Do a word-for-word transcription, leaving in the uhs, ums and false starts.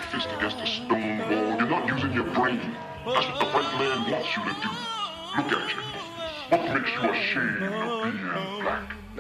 your fist against a stone wall. You're not using your brain. That's what the white man wants you to do. Look at you. What makes you ashamed of being black?